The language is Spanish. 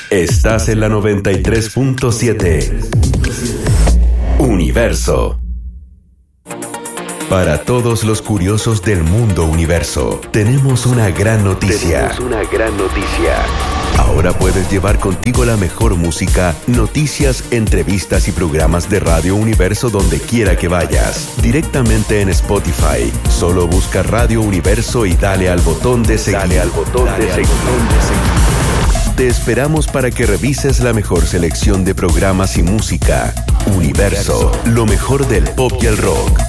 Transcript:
Estás en la 93.7. Universo. Para todos los curiosos del mundo universo, tenemos una gran noticia. Ahora puedes llevar contigo la mejor música, noticias, entrevistas y programas de Radio Universo donde quiera que vayas. Directamente en Spotify. Solo busca Radio Universo y dale al botón de seguir. Te esperamos para que revises la mejor selección de programas y música. Universo, lo mejor del pop y el rock.